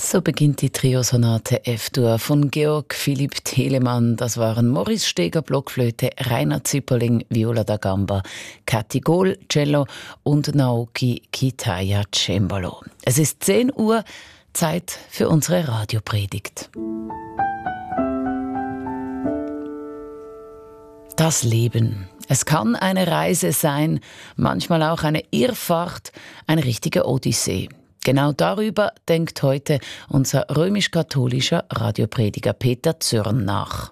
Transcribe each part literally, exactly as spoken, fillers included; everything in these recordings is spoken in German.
So beginnt die Triosonate F-Dur von Georg Philipp Telemann. Das waren Maurice Steger, Blockflöte, Rainer Zipperling, Viola da Gamba, Kathi Gohl, Cello und Naoki Kitaya, Cembalo. Es ist zehn Uhr, Zeit für unsere Radiopredigt. Das Leben. Es kann eine Reise sein, manchmal auch eine Irrfahrt, eine richtige Odyssee. Genau darüber denkt heute unser römisch-katholischer Radioprediger Peter Zürn nach.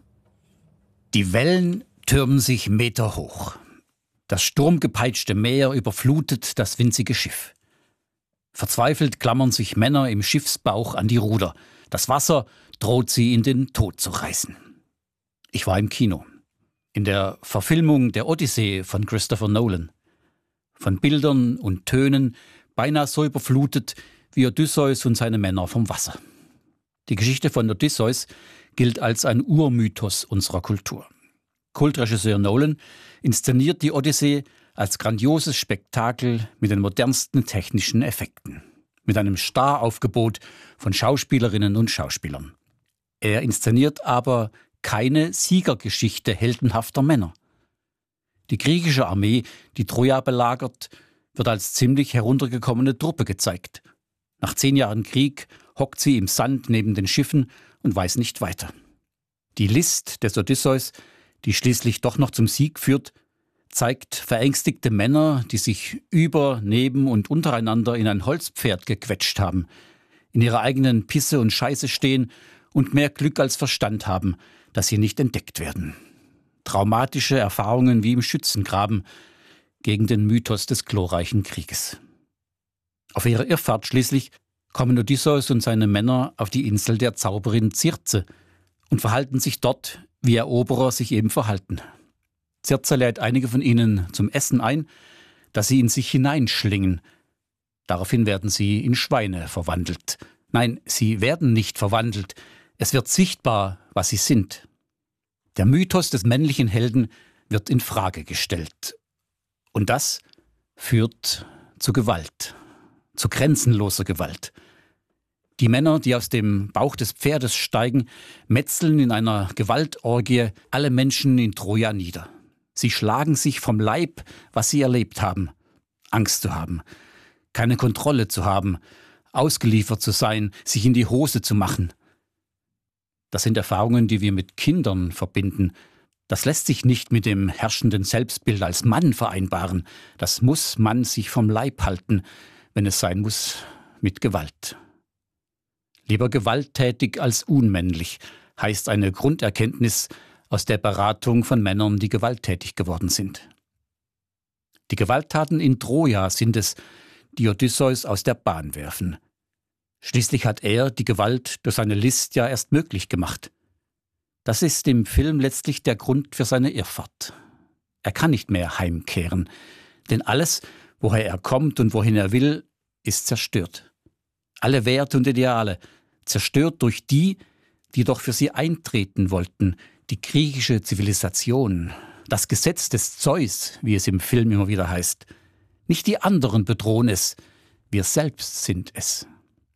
Die Wellen türmen sich meterhoch. Das sturmgepeitschte Meer überflutet das winzige Schiff. Verzweifelt klammern sich Männer im Schiffsbauch an die Ruder. Das Wasser droht sie in den Tod zu reißen. Ich war im Kino. In der Verfilmung der Odyssee von Christopher Nolan. Von Bildern und Tönen beinahe so überflutet wie Odysseus und seine Männer vom Wasser. Die Geschichte von Odysseus gilt als ein Urmythos unserer Kultur. Kultregisseur Nolan inszeniert die Odyssee als grandioses Spektakel mit den modernsten technischen Effekten. Mit einem Staraufgebot von Schauspielerinnen und Schauspielern. Er inszeniert aber keine Siegergeschichte heldenhafter Männer. Die griechische Armee, die Troja belagert, wird als ziemlich heruntergekommene Truppe gezeigt. Nach zehn Jahren Krieg hockt sie im Sand neben den Schiffen und weiß nicht weiter. Die List des Odysseus, die schließlich doch noch zum Sieg führt, zeigt verängstigte Männer, die sich über, neben und untereinander in ein Holzpferd gequetscht haben, in ihrer eigenen Pisse und Scheiße stehen und mehr Glück als Verstand haben, dass sie nicht entdeckt werden. Traumatische Erfahrungen wie im Schützengraben gegen den Mythos des glorreichen Krieges. Auf ihrer Irrfahrt schließlich kommen Odysseus und seine Männer auf die Insel der Zauberin Circe und verhalten sich dort, wie Eroberer sich eben verhalten. Circe lädt einige von ihnen zum Essen ein, das sie in sich hineinschlingen. Daraufhin werden sie in Schweine verwandelt. Nein, sie werden nicht verwandelt. Es wird sichtbar, was sie sind. Der Mythos des männlichen Helden wird in Frage gestellt. Und das führt zu Gewalt, zu grenzenloser Gewalt. Die Männer, die aus dem Bauch des Pferdes steigen, metzeln in einer Gewaltorgie alle Menschen in Troja nieder. Sie schlagen sich vom Leib, was sie erlebt haben. Angst zu haben, keine Kontrolle zu haben, ausgeliefert zu sein, sich in die Hose zu machen. Das sind Erfahrungen, die wir mit Kindern verbinden. Das lässt sich nicht mit dem herrschenden Selbstbild als Mann vereinbaren. Das muss man sich vom Leib halten, wenn es sein muss, mit Gewalt. Lieber gewalttätig als unmännlich, heißt eine Grunderkenntnis aus der Beratung von Männern, die gewalttätig geworden sind. Die Gewalttaten in Troja sind es, die Odysseus aus der Bahn werfen. Schließlich hat er die Gewalt durch seine List ja erst möglich gemacht. Das ist im Film letztlich der Grund für seine Irrfahrt. Er kann nicht mehr heimkehren, denn alles, woher er kommt und wohin er will, ist zerstört. Alle Werte und Ideale, zerstört durch die, die doch für sie eintreten wollten, die griechische Zivilisation, das Gesetz des Zeus, wie es im Film immer wieder heißt. Nicht die anderen bedrohen es, wir selbst sind es.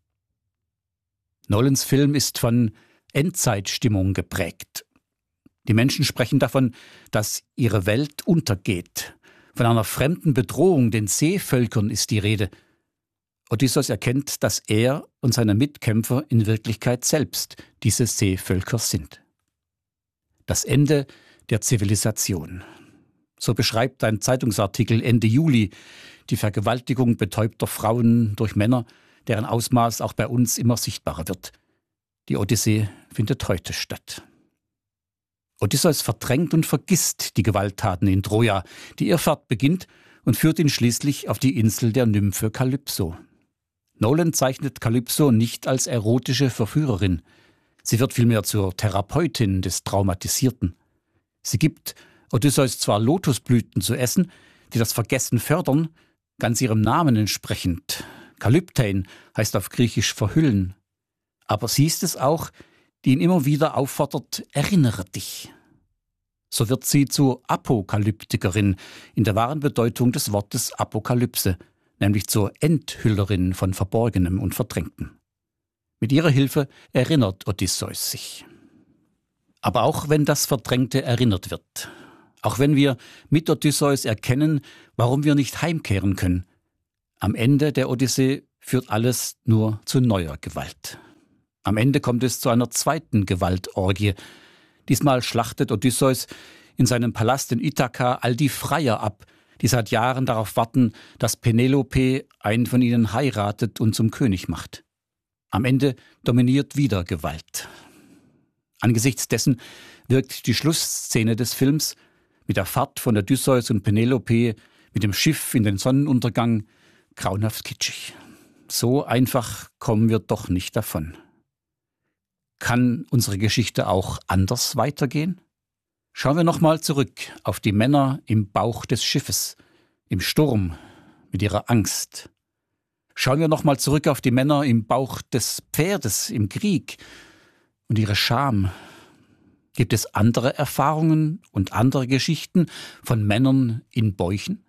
Nolans Film ist von Endzeitstimmung geprägt. Die Menschen sprechen davon, dass ihre Welt untergeht. Von einer fremden Bedrohung, den Seevölkern, ist die Rede. Odysseus erkennt, dass er und seine Mitkämpfer in Wirklichkeit selbst diese Seevölker sind. Das Ende der Zivilisation. So beschreibt ein Zeitungsartikel Ende Juli die Vergewaltigung betäubter Frauen durch Männer, deren Ausmaß auch bei uns immer sichtbarer wird. Die Odyssee findet heute statt. Odysseus verdrängt und vergisst die Gewalttaten in Troja. Die Irrfahrt beginnt und führt ihn schließlich auf die Insel der Nymphe Kalypso. Nolan zeichnet Kalypso nicht als erotische Verführerin. Sie wird vielmehr zur Therapeutin des Traumatisierten. Sie gibt Odysseus zwar Lotusblüten zu essen, die das Vergessen fördern, ganz ihrem Namen entsprechend. Kalyptein heißt auf Griechisch verhüllen. Aber sie ist es auch, die ihn immer wieder auffordert, erinnere dich. So wird sie zur Apokalyptikerin in der wahren Bedeutung des Wortes Apokalypse, nämlich zur Enthüllerin von Verborgenem und Verdrängtem. Mit ihrer Hilfe erinnert Odysseus sich. Aber auch wenn das Verdrängte erinnert wird, auch wenn wir mit Odysseus erkennen, warum wir nicht heimkehren können, am Ende der Odyssee führt alles nur zu neuer Gewalt. Am Ende kommt es zu einer zweiten Gewaltorgie. Diesmal schlachtet Odysseus in seinem Palast in Ithaka all die Freier ab, die seit Jahren darauf warten, dass Penelope einen von ihnen heiratet und zum König macht. Am Ende dominiert wieder Gewalt. Angesichts dessen wirkt die Schlussszene des Films mit der Fahrt von Odysseus und Penelope mit dem Schiff in den Sonnenuntergang grauenhaft kitschig. So einfach kommen wir doch nicht davon. Kann unsere Geschichte auch anders weitergehen? Schauen wir nochmal zurück auf die Männer im Bauch des Schiffes, im Sturm, mit ihrer Angst. Schauen wir nochmal zurück auf die Männer im Bauch des Pferdes, im Krieg und ihre Scham. Gibt es andere Erfahrungen und andere Geschichten von Männern in Bäuchen?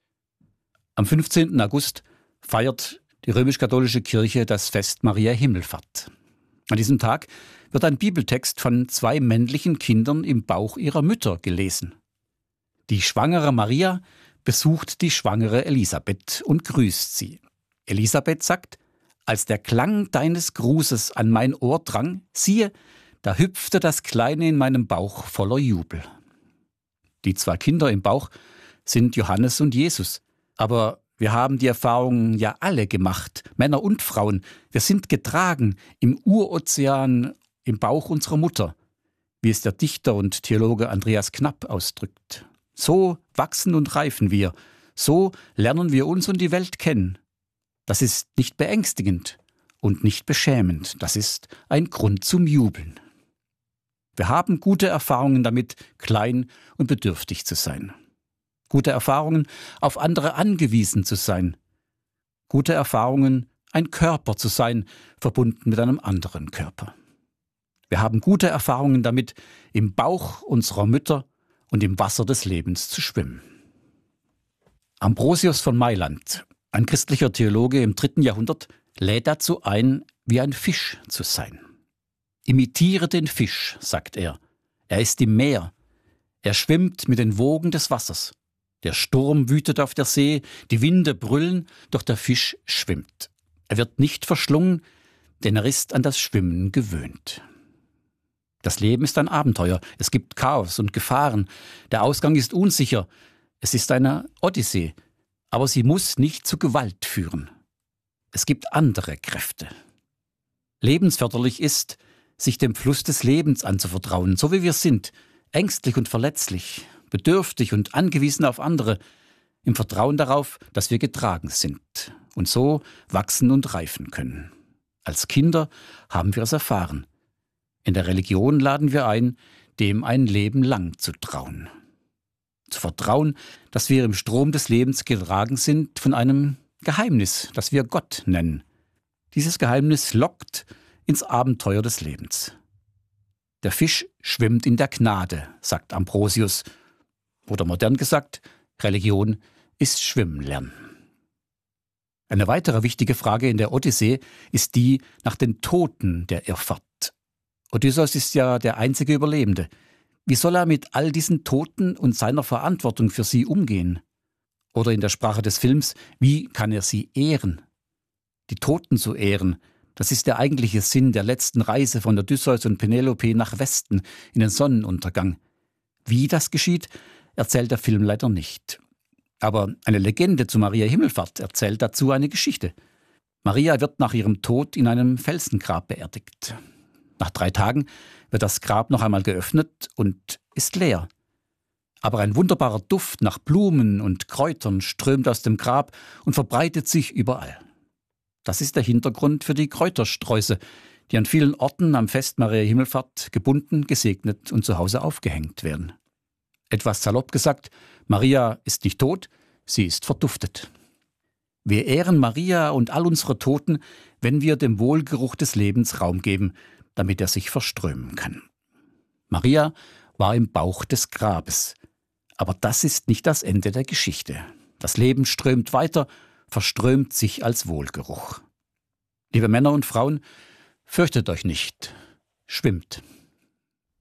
Am fünfzehnten August feiert die römisch-katholische Kirche das Fest Mariä Himmelfahrt. An diesem Tag wird ein Bibeltext von zwei männlichen Kindern im Bauch ihrer Mütter gelesen. Die schwangere Maria besucht die schwangere Elisabeth und grüßt sie. Elisabeth sagt: Als der Klang deines Grußes an mein Ohr drang, siehe, da hüpfte das Kleine in meinem Bauch voller Jubel. Die zwei Kinder im Bauch sind Johannes und Jesus. Aber wir haben die Erfahrungen ja alle gemacht, Männer und Frauen. Wir sind getragen im Urozean im Bauch unserer Mutter, wie es der Dichter und Theologe Andreas Knapp ausdrückt. So wachsen und reifen wir, so lernen wir uns und die Welt kennen. Das ist nicht beängstigend und nicht beschämend, das ist ein Grund zum Jubeln. Wir haben gute Erfahrungen damit, klein und bedürftig zu sein. Gute Erfahrungen, auf andere angewiesen zu sein. Gute Erfahrungen, ein Körper zu sein, verbunden mit einem anderen Körper. Wir haben gute Erfahrungen damit, im Bauch unserer Mütter und im Wasser des Lebens zu schwimmen. Ambrosius von Mailand, ein christlicher Theologe im dritten Jahrhundert, lädt dazu ein, wie ein Fisch zu sein. Imitiere den Fisch, sagt er. Er ist im Meer. Er schwimmt mit den Wogen des Wassers. Der Sturm wütet auf der See, die Winde brüllen, doch der Fisch schwimmt. Er wird nicht verschlungen, denn er ist an das Schwimmen gewöhnt. Das Leben ist ein Abenteuer. Es gibt Chaos und Gefahren. Der Ausgang ist unsicher. Es ist eine Odyssee. Aber sie muss nicht zu Gewalt führen. Es gibt andere Kräfte. Lebensförderlich ist, sich dem Fluss des Lebens anzuvertrauen, so wie wir sind, ängstlich und verletzlich, bedürftig und angewiesen auf andere, im Vertrauen darauf, dass wir getragen sind und so wachsen und reifen können. Als Kinder haben wir es erfahren. In der Religion laden wir ein, dem ein Leben lang zu trauen. Zu vertrauen, dass wir im Strom des Lebens getragen sind von einem Geheimnis, das wir Gott nennen. Dieses Geheimnis lockt ins Abenteuer des Lebens. Der Fisch schwimmt in der Gnade, sagt Ambrosius. Oder modern gesagt, Religion ist Schwimmen lernen. Eine weitere wichtige Frage in der Odyssee ist die nach den Toten der Irrfahrt. Odysseus ist ja der einzige Überlebende. Wie soll er mit all diesen Toten und seiner Verantwortung für sie umgehen? Oder in der Sprache des Films, wie kann er sie ehren? Die Toten zu ehren, das ist der eigentliche Sinn der letzten Reise von Odysseus und Penelope nach Westen in den Sonnenuntergang. Wie das geschieht, erzählt der Film leider nicht. Aber eine Legende zu Mariä Himmelfahrt erzählt dazu eine Geschichte. Maria wird nach ihrem Tod in einem Felsengrab beerdigt. Nach drei Tagen wird das Grab noch einmal geöffnet und ist leer. Aber ein wunderbarer Duft nach Blumen und Kräutern strömt aus dem Grab und verbreitet sich überall. Das ist der Hintergrund für die Kräutersträuße, die an vielen Orten am Fest Mariä Himmelfahrt gebunden, gesegnet und zu Hause aufgehängt werden. Etwas salopp gesagt, Maria ist nicht tot, sie ist verduftet. Wir ehren Maria und all unsere Toten, wenn wir dem Wohlgeruch des Lebens Raum geben, damit er sich verströmen kann. Maria war im Bauch des Grabes. Aber das ist nicht das Ende der Geschichte. Das Leben strömt weiter, verströmt sich als Wohlgeruch. Liebe Männer und Frauen, Fürchtet euch nicht, schwimmt.